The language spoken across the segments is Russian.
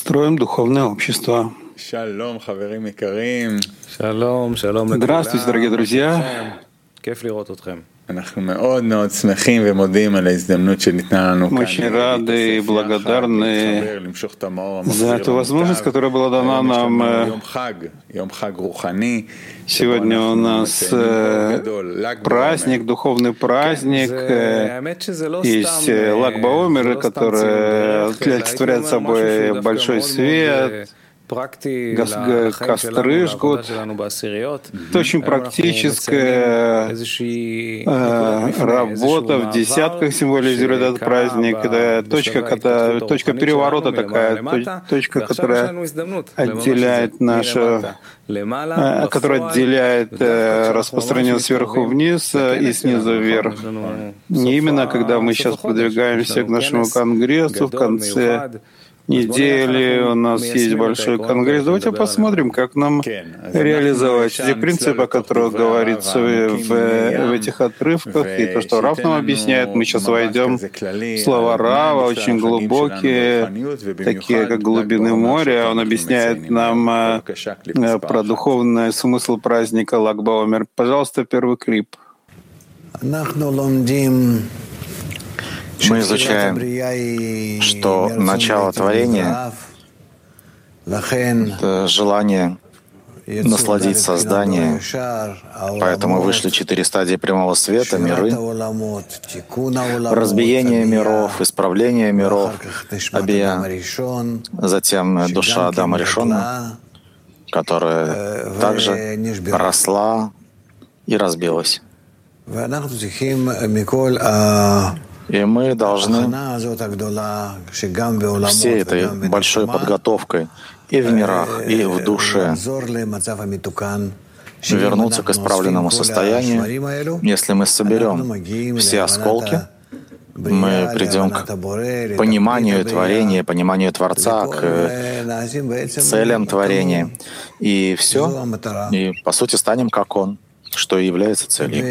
Строим духовное общество. Здравствуйте, дорогие друзья. Мы очень рады и благодарны за эту возможность, которая была дана нам. Сегодня у нас праздник, духовный праздник. Есть Лаг ба-Омер, который олицетворяет собой большой свет, костры жгут. Это очень практическая работа в десятках символизирует этот праздник. Это точка переворота такая, точка, которая отделяет распространение сверху вниз и снизу вверх. Не именно когда мы сейчас продвигаемся к нашему конгрессу в конце недели, у нас есть большой конгресс. Давайте посмотрим, как нам реализовать эти принципы, о которых говорится в этих отрывках, и то, что Рав нам объясняет. Мы сейчас войдем в слова Рава, очень глубокие, такие как глубины моря. Он объясняет нам про духовный смысл праздника Лаг ба-Омер. Пожалуйста, первый клип. Мы изучаем, что начало творения — это желание насладить создание, поэтому вышли 4 стадии прямого света, миры, разбиение миров, исправление миров, Абия, затем душа Адама Ришона, которая также росла и разбилась. И мы должны всей этой большой подготовкой и в мирах, и в душе вернуться к исправленному состоянию. Если мы соберем все осколки, мы придем к пониманию творения, пониманию Творца, к целям творения. И все, и по сути станем как Он, что и является целью.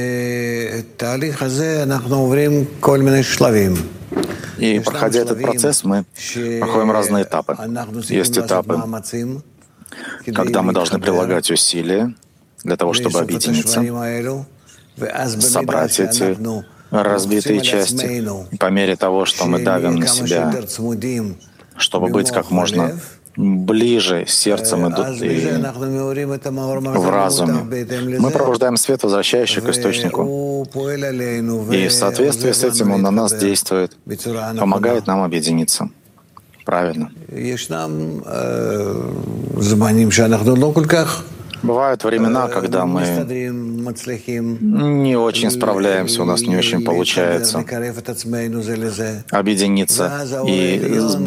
И проходя этот процесс, мы проходим разные этапы. Есть этапы, когда мы должны прилагать усилия для того, чтобы объединиться, собрать эти разбитые части, по мере того, что мы давим на себя, чтобы быть как можно ближе сердцем и в разуме. Мы пробуждаем свет, возвращающий к источнику. И в соответствии с этим он на нас действует, помогает нам объединиться. Правильно. Бывают времена, когда мы не очень справляемся, у нас не очень получается объединиться и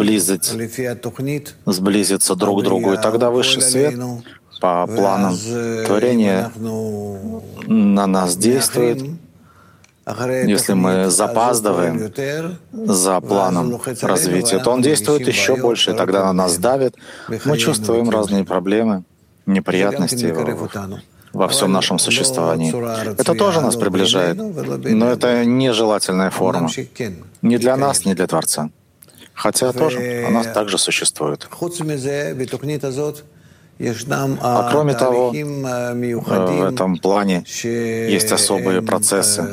сблизиться друг к другу. И тогда высший свет по планам творения на нас действует. Если мы запаздываем за планом развития, то он действует еще больше, и тогда на нас давит. Мы чувствуем разные проблемы, неприятности во всем нашем существовании. Это тоже нас приближает, но это нежелательная форма. Ни для нас, ни для Творца. Хотя тоже она также существует. А кроме того, в этом плане есть особые процессы,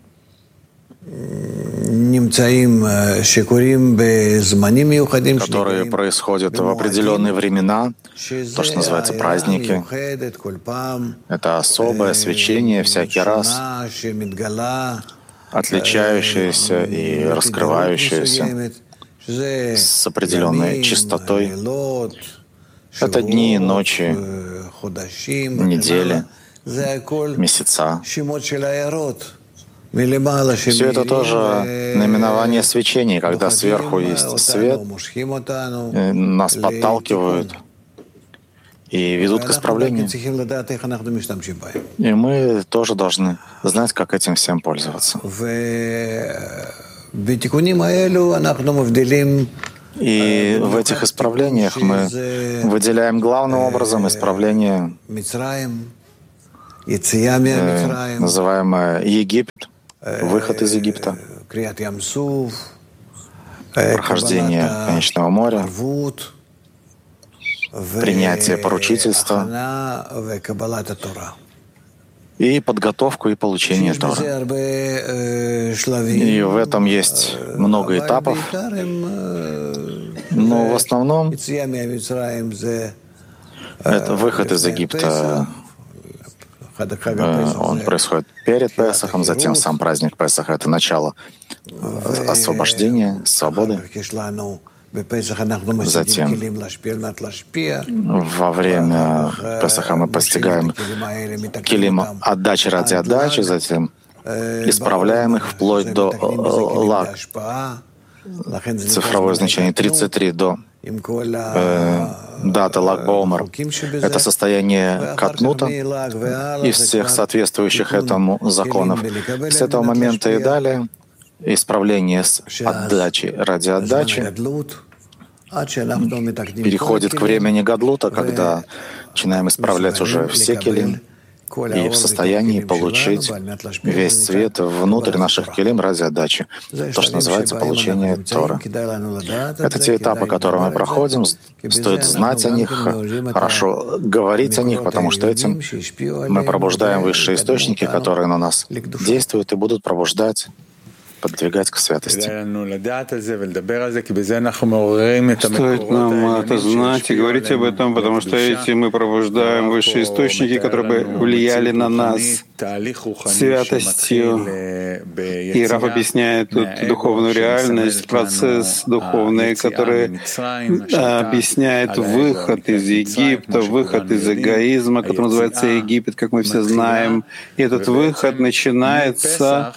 которые происходят в определенные времена, то, что называется праздники. Это особое свечение всякий раз, отличающееся и раскрывающееся с определенной чистотой. Это дни и ночи, недели, месяца. Все это тоже наименование свечений, когда сверху есть свет, нас подталкивают и ведут к исправлению. И мы тоже должны знать, как этим всем пользоваться. И в этих исправлениях мы выделяем главным образом исправление, называемое Египет, выход из Египта, прохождение Конечного моря, принятие поручительства и подготовку и получение Торы. И в этом есть много этапов, но в основном это выход из Египта. Он происходит перед Песахом, затем сам праздник Песаха — это начало освобождения, свободы. Затем во время Песаха мы постигаем килим отдачи ради отдачи, затем исправляем их вплоть до лак. Цифровое значение 33 до даты Лаг ба-Омер. Это состояние катнута и всех соответствующих этому законов. С этого момента и далее исправление с отдачи ради отдачи переходит к времени гадлута, когда начинаем исправлять уже все килим и в состоянии получить весь свет внутрь наших килим ради отдачи. То, что называется получение Торы. Это те этапы, которые мы проходим. Стоит знать о них, хорошо говорить о них, потому что этим мы пробуждаем высшие источники, которые на нас действуют и будут пробуждать, подвигать к святости. Стоит нам это знать и говорить об этом, потому что этим мы пробуждаем высшие источники, которые бы влияли на нас святостью. И Рав объясняет тут духовную реальность, процесс духовный, который объясняет выход из Египта, выход из эгоизма, который называется Египет, как мы все знаем. И этот выход начинается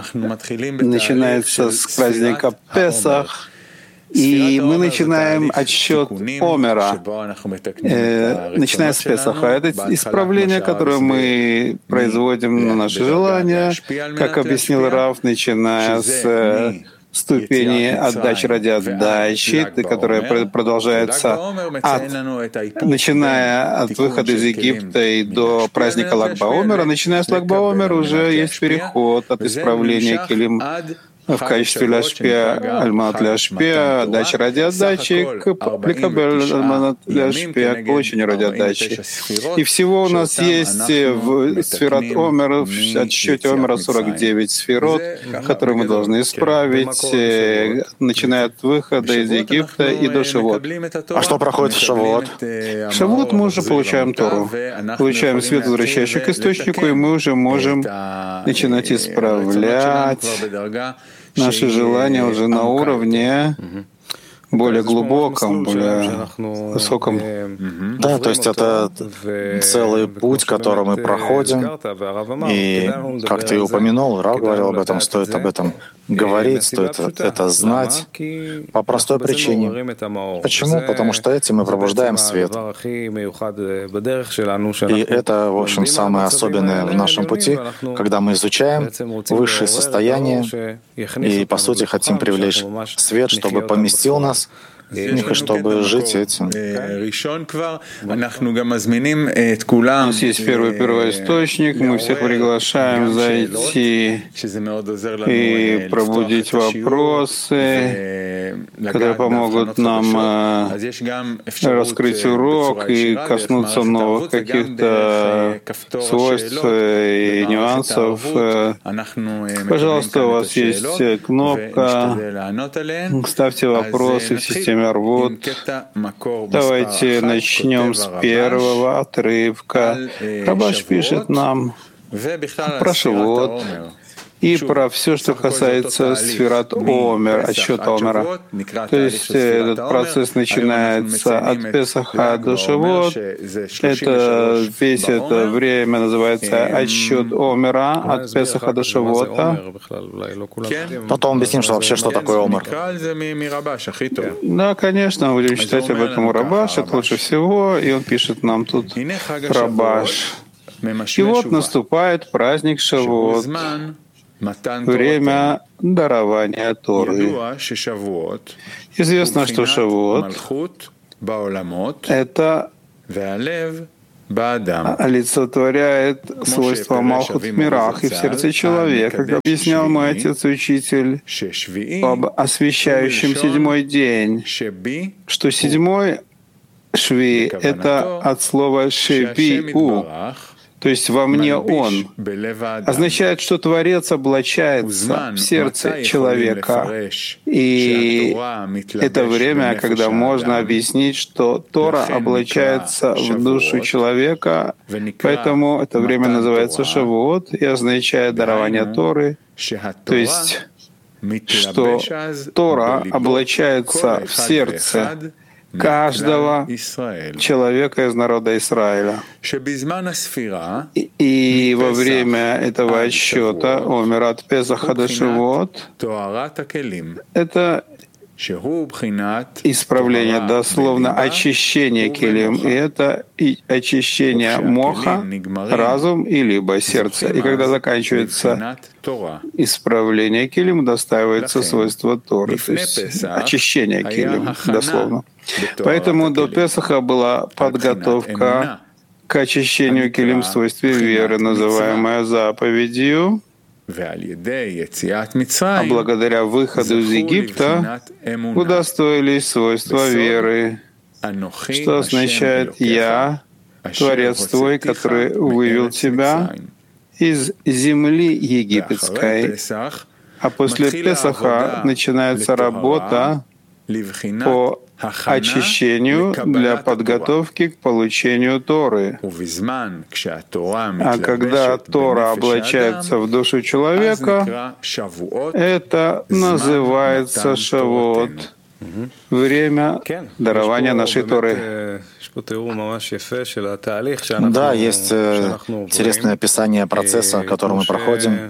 с праздника Песах, и мы начинаем отсчет Омера, начиная с Песаха. Это исправление, которое мы производим на наши желания, как объяснил Рав, начиная с ступени отдачи ради отдачи, которая продолжается начиная от выхода из Египта и до праздника Лаг ба-Омер. Начиная с Лаг ба-Омер уже есть переход от исправления килим в качестве ляшпия, альманат ляшпия, отдачи ради отдачи, к плекабель альманат ляшпия, к получению ради отдачи. И всего у нас есть в сферат Омер, в отсчете Омера 49 сферот, которые мы должны исправить, начиная от выхода из Египта и до Шавуот. А что проходит в Шавуот? В Шавуот мы уже получаем Тору, получаем свет, возвращающий к источнику, и мы уже можем начинать исправлять наши желания уже на уровне более глубоком, более высоком. Да, то есть это целый путь, который мы проходим. И, как ты упомянул, Рав говорил об этом, стоит об этом говорить, стоит это знать по простой причине. Почему? Потому что этим мы пробуждаем свет. И это, в общем, самое особенное в нашем пути, когда мы изучаем высшие состояния и, по сути, хотим привлечь свет, чтобы поместил нас и чтобы жить этим. У нас есть первоисточник, мы всех приглашаем зайти и пробудить вопросы, которые помогут нам раскрыть урок и коснуться новых каких-то свойств и нюансов. Пожалуйста, у вас есть кнопка, ставьте вопросы в системе Арвут. Давайте начнем с первого отрывка. Рабаш пишет нам про Шавуот и про все, что касается сферат Омер, отсчета Омера. То есть этот процесс начинается от Песаха до Шавуот. Это весь это время называется отсчет Омера от Песаха до Шавуота. Потом объясним, что вообще что такое Омер. Да, конечно, мы будем читать об этом у Рабаша, это лучше всего, и он пишет нам тут Рабаш. И вот наступает праздник Шавуот, время дарования Торы. Известно, что Шавуот — это олицетворяет свойства Малхут в мирах и в сердце человека, как объяснял мой отец и учитель об освящающем седьмой день, что седьмой Шви — это от слова «шеви-у», то есть «во мне Он», означает, что Творец облачается в сердце человека. И это время, когда можно объяснить, что Тора облачается в душу человека, поэтому это время называется Шавуот и означает дарование Торы, то есть что Тора облачается в сердце каждого человека из народа Израиля. И во время этого отсчета Омер Песаха до Шавуот это исправление, дословно очищение келим, и это и очищение моха, разум и либо сердце. И когда заканчивается исправление келим, достаивается свойство Торы, то есть очищение келим, дословно. Поэтому до Песаха была подготовка к очищению келим в свойстве веры, называемая заповедью. А благодаря выходу из Египта удостоились свойства веры, что означает «Я, Творец твой, который вывел тебя из земли египетской». А после Песаха начинается работа по очищению для подготовки к получению Торы. А когда Тора облачается в душу человека, это называется Шавуот, время дарования нашей Торы. Да, есть интересное описание процесса, который мы проходим,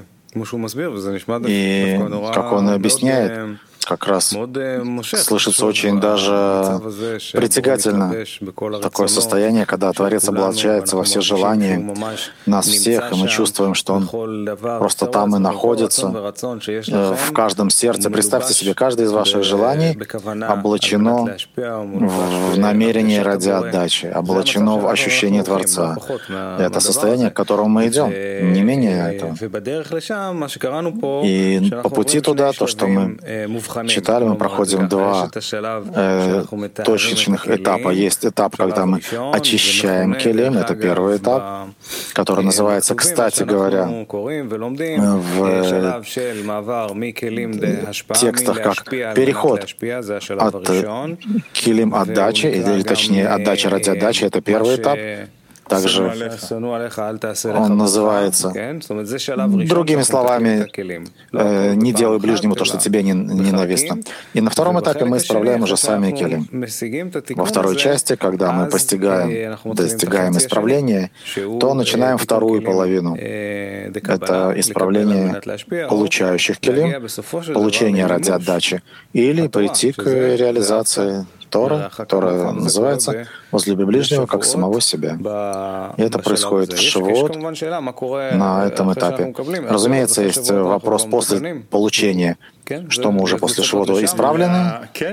и как он объясняет, как раз слышится очень даже притягательно такое состояние, когда Творец облачается во все желания нас всех, и мы чувствуем, что Он просто там и находится, в каждом сердце. Представьте себе, каждое из ваших желаний облачено в намерении ради отдачи, облачено в ощущении Творца. И это состояние, к которому мы идем, не менее этого. И по пути туда, то, что мы читали, мы проходим два точечных этапа. Есть этап, когда мы очищаем келим, это первый этап, который называется, кстати говоря, в текстах как переход от келим отдачи, или точнее отдача ради отдачи, это первый этап. Также он называется, другими словами, «Не делай ближнему то, что тебе ненавистно». И на втором этапе мы исправляем уже сами келим. Во второй части, когда мы достигаем исправления, то начинаем вторую половину. Это исправление получающих келим, получение ради отдачи, или прийти к реализации Тора, которая называется «Возлюби ближнего, как самого себя». И это происходит в Шавуот на этом этапе. Разумеется, есть вопрос после получения. Что мы уже после Шавуота исправлены?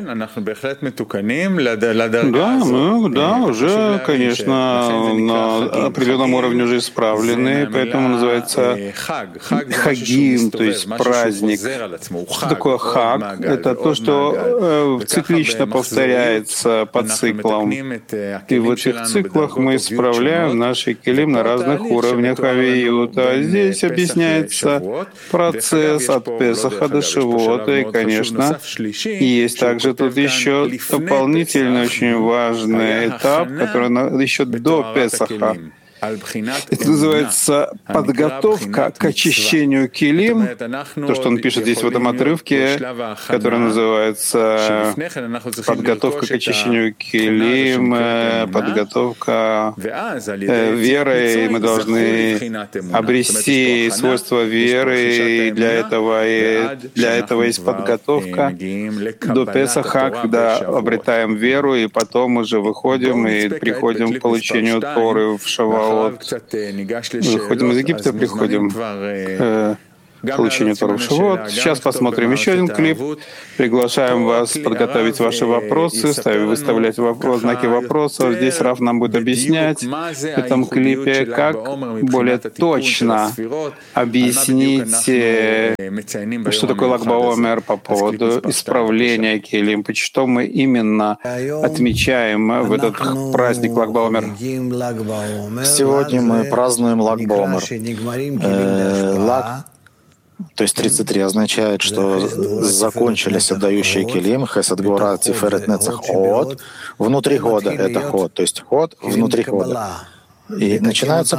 Да, уже, конечно, на определенном уровне уже исправлены, поэтому называется хагим, то есть праздник. Что такое хаг? Это то, что циклично повторяется по циклам. И в этих циклах мы исправляем наши келим на разных уровнях авиюта. Здесь объясняется процесс от Песаха до Шавуота. И, конечно, есть также тут еще дополнительный очень важный этап, который еще до Песаха. Это называется подготовка к очищению келим, то, что он пишет здесь в этом отрывке, который называется подготовка к очищению келим, подготовка веры, и мы должны обрести свойства веры, и для этого есть подготовка до Песаха, когда обретаем веру, и потом уже выходим и приходим к получению Торы в Шавуот. Выходим из Египта, приходим к получению Торы в Шавуот. Сейчас посмотрим еще один клип. Приглашаем вас подготовить ваши вопросы, выставлять знаки вопросов. Здесь Рав нам будет объяснять в этом клипе, как более точно объяснить, что такое Lag BaOmer по поводу исправления Келим, что мы именно отмечаем в этот праздник Lag BaOmer. Сегодня мы празднуем Lag BaOmer. Лаг, то есть 33, означает, что закончились отдающие келим, хесед гвора, тиферет нецах от, внутри года это ход, то есть ход внутри года. И начинаются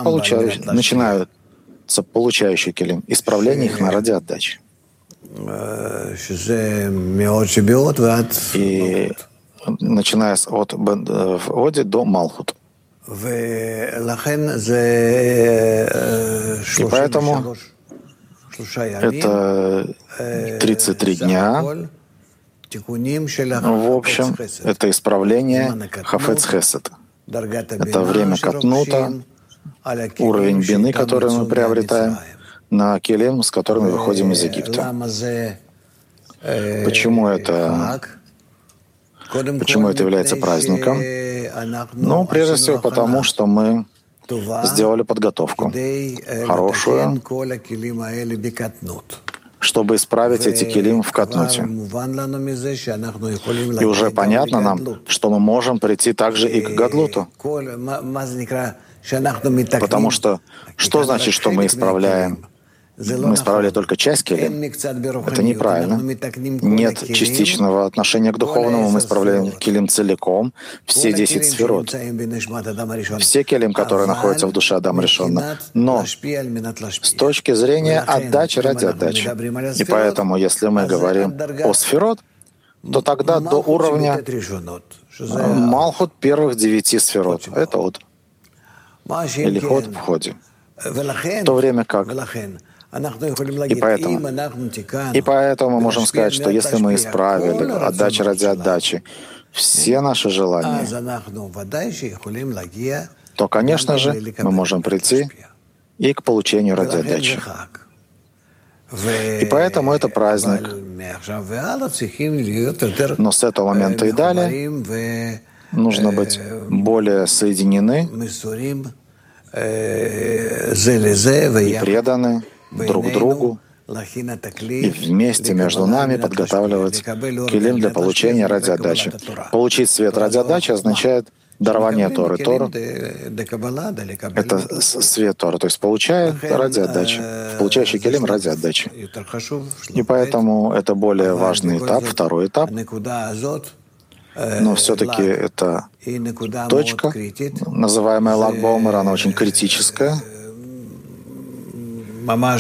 получающие келим, исправление их на ради отдачи. И начиная от Оди до Малхут. И поэтому это 33 дня. В общем, это исправление Хафец Хесед. Это время Катнута, уровень бины, который мы приобретаем, на келим, с которыми выходим из Египта. Почему это является праздником? Ну, прежде всего потому, что мы сделали подготовку хорошую, чтобы исправить эти келим в катнуте. И уже понятно нам, что мы можем прийти также и к гадлуту. Потому что значит, что мы исправляем? Мы исправляли только часть келим. Это неправильно. Нет частичного отношения к духовному. Мы исправляем келим целиком, все 10 сферот. Все келим, которые находятся в душе Адама Ришона. Но с точки зрения отдачи ради отдачи. И поэтому, если мы говорим о сферот, то тогда до уровня Малхут первых 9 сферот. Это от. Или ход в ходе. В то время как. И поэтому мы можем сказать, что если мы исправили отдача ради отдачи все наши желания, то, конечно же, мы можем прийти и к получению ради отдачи. И поэтому это праздник. Но с этого момента и далее нужно быть более соединены и преданы друг другу, и вместе между нами подготавливать келим для получения ради отдачи. Получить свет ради отдачи означает дарование Торы. Тора — это свет Торы, то есть получает ради отдачи, получающий келим ради отдачи. И поэтому это более важный этап, второй этап. Но все-таки это точка, называемая Lag BaOmer, она очень критическая. Она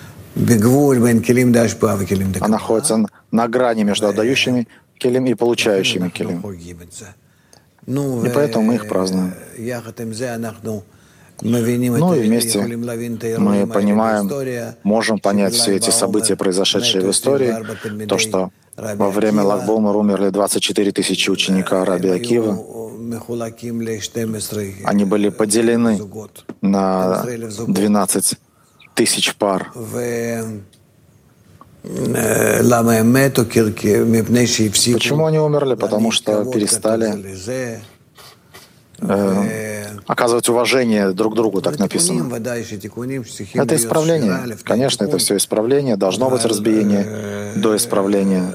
находится на грани между отдающими келим и получающими келим. И поэтому мы их празднуем. Ну и вместе мы понимаем, можем понять все эти события, произошедшие в истории, то, что во время Lag BaOmer умерли 24 тысячи ученика Раби Акива. Они были поделены на 12 тысяч пар. Почему они умерли? Потому что перестали оказывать уважение друг другу, так написано. Это исправление. Конечно, это все исправление. Должно быть разбиение до исправления.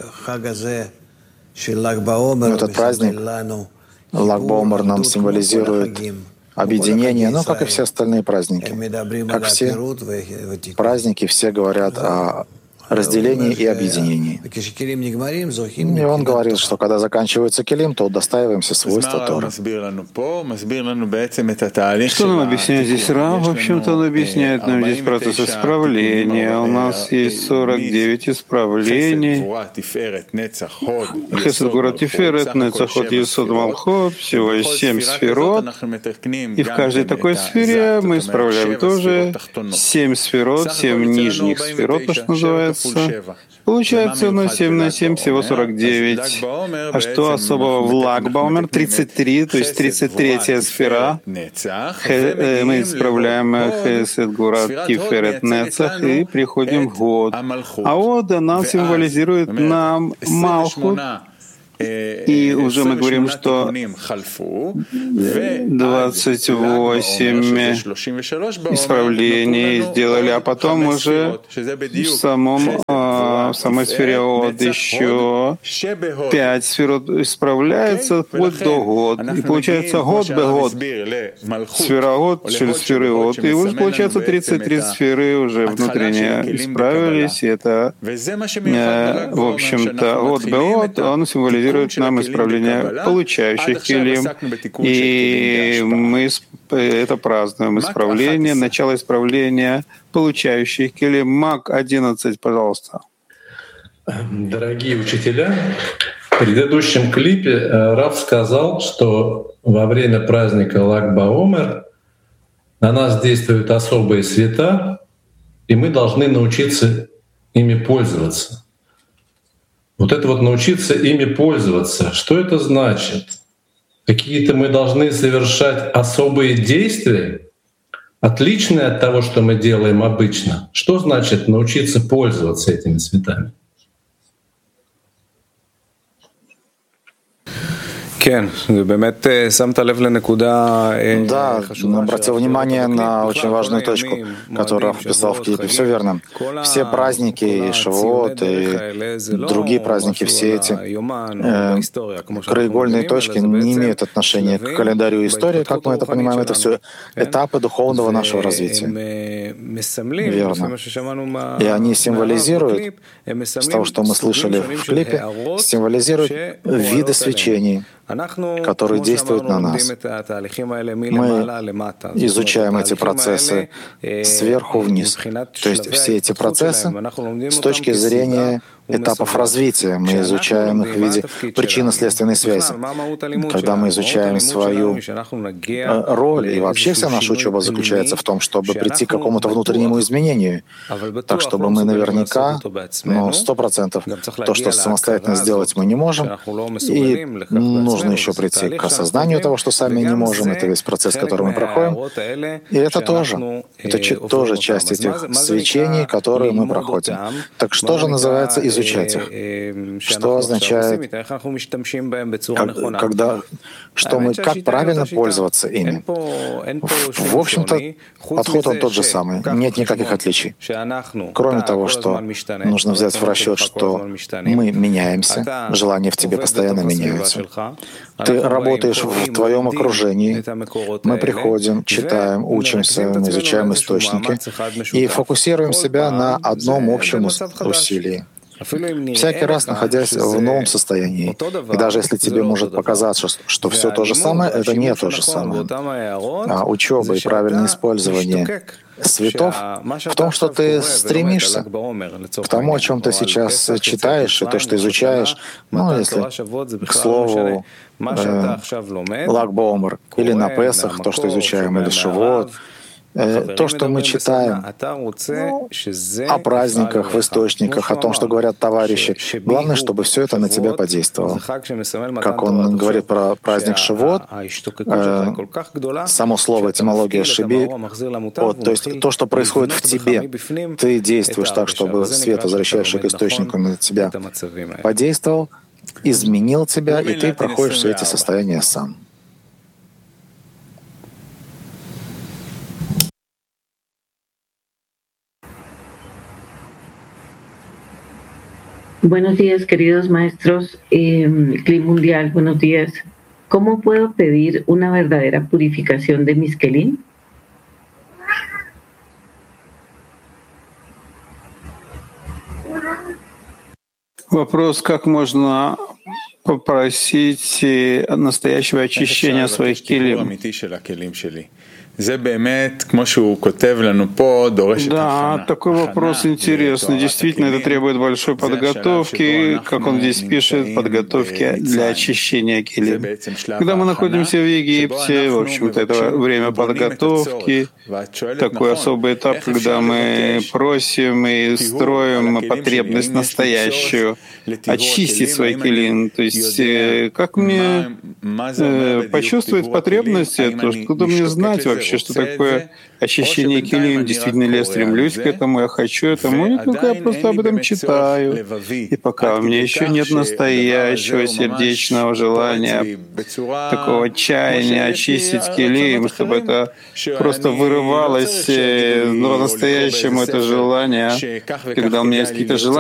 Но этот праздник, Lag BaOmer, нам символизирует объединение, но как и все остальные праздники. Как все праздники, все говорят о разделении и объединении. И он говорит, что когда заканчивается келим, то удостаиваемся свойства Торы. Что нам объясняет здесь Рав? В общем-то, он объясняет нам здесь процесс исправления. У нас есть 49 исправлений. Хесед гвора тиферет, нецах от, есод малхот. Всего есть 7 сферот. И в каждой такой сфере мы исправляем тоже 7 сферот, 7 нижних сферот, то, что называется. молятся. Получается, на 7 на 7 всего 49. А что особого в Лаг Баомер? 33, то есть 33-я сфера. Мы исправляем Хесед, Гурат, Тиферет, Нецах и приходим в Год. А Ода нам символизирует нам Малхут. И уже мы говорим, что 28 исправлений сделали, а потом уже в самой сфере Од еще 5 сфер исправляется вплоть до Год. И получается Год бе Год. Сфера Год через сферы Год. И уже получается 33 сферы уже внутренне исправились. И это, в общем-то, Год бе Год, он символизирует нам исправление получающих килим. И мы это празднуем. Исправление, начало исправления получающих килим. Мак 11, пожалуйста. Дорогие учителя, в предыдущем клипе Рав сказал, что во время праздника Лаг Баомер на нас действуют особые света, и мы должны научиться ими пользоваться. Вот это вот научиться ими пользоваться, что это значит? Какие-то мы должны совершать особые действия, отличные от того, что мы делаем обычно. Что значит научиться пользоваться этими светами? Да, обратил внимание на очень важную точку, которую описал в клипе. Все верно. Все праздники, и Шавуот, и другие праздники, все эти краеугольные точки не имеют отношения к календарю истории, как мы это понимаем. Это все этапы духовного нашего развития. Верно. И они символизируют, с того, что мы слышали в клипе, символизируют виды свечений, которые действуют на нас. Мы изучаем эти процессы сверху вниз. То есть все эти процессы с точки зрения этапов развития. Мы изучаем их в виде причинно-следственной связи. Когда мы изучаем свою роль, и вообще вся наша учеба заключается в том, чтобы прийти к какому-то внутреннему изменению, так чтобы мы наверняка, 100%, то, что самостоятельно сделать мы не можем, и нужно еще прийти к осознанию того, что сами не можем. Это весь процесс, который мы проходим. И это тоже часть этих свечений, которые мы проходим. Так что же называется изучать их? Что означает, как правильно пользоваться ими? В общем-то, подход он тот же самый. Нет никаких отличий. Кроме того, что нужно взять в расчет, что мы меняемся, желания в тебе постоянно меняются. Ты работаешь в твоем окружении, мы приходим, читаем, учимся, мы изучаем источники и фокусируем себя на одном общем усилии. Всякий раз, находясь в новом состоянии. И даже если тебе может показаться, что все то же самое, это не то же самое. А учеба и правильное использование светов в том, что ты стремишься к тому, о чем ты сейчас читаешь, и то, что изучаешь, если, к слову, Лаг Баомер, или на Песах, то, что изучаем, или Шавуот, то, что мы читаем о праздниках, в источниках, о том, что говорят товарищи. Главное, чтобы все это на тебя подействовало. Как он говорит про праздник Шавуот, само слово, этимология «шиби», то есть то, что происходит в тебе, ты действуешь так, чтобы свет, возвращающий к источнику, на тебя подействовал, изменил тебя, и ты проходишь все эти состояния сам. Buenos días, queridos maestros. Clip Mundial, buenos días. ¿Cómo puedo pedir una verdadera purificación de mis kelim? Вопрос, как можно попросить настоящего очищения своих келим? Да, такой вопрос интересный. Действительно, это требует большой подготовки, как он здесь пишет, подготовки для очищения келим. Когда мы находимся в Египте, в общем-то, это время подготовки, такой особый этап, когда мы просим и строим потребность настоящую, очистить свой келим. То есть, как мне почувствовать потребность эту, что-то мне знать вообще, что такое очищение келим, действительно ли я стремлюсь к этому, я хочу этому, или только я просто об этом читаю. И пока у меня еще нет настоящего сердечного желания, такого отчаяния очистить келим, чтобы это просто вырывалось, но по-настоящему это желание, когда у меня есть какие-то желания,